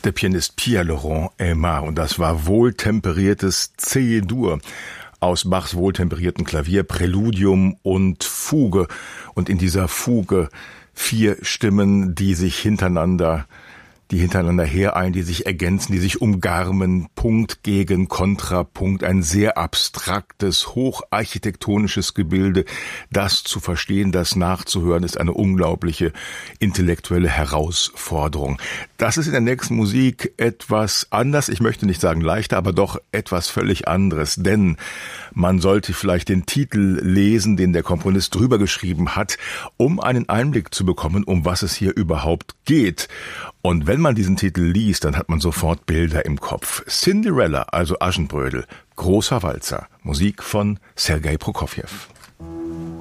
Der Pianist Pierre-Laurent Aimard, und das war wohltemperiertes C-Dur aus Bachs wohltemperierten Klavier, Präludium und Fuge. Und in dieser Fuge 4 Stimmen, die sich hintereinander hereilen, die sich ergänzen, die sich umgarmen, Punkt gegen Kontrapunkt, ein sehr abstraktes, hocharchitektonisches Gebilde. Das zu verstehen, das nachzuhören, ist eine unglaubliche intellektuelle Herausforderung. Das ist in der nächsten Musik etwas anders, ich möchte nicht sagen leichter, aber doch etwas völlig anderes, denn man sollte vielleicht den Titel lesen, den der Komponist drüber geschrieben hat, um einen Einblick zu bekommen, um was es hier überhaupt geht. Und wenn man diesen Titel liest, dann hat man sofort Bilder im Kopf. Cinderella, also Aschenbrödel, großer Walzer, Musik von Sergei Prokofjew.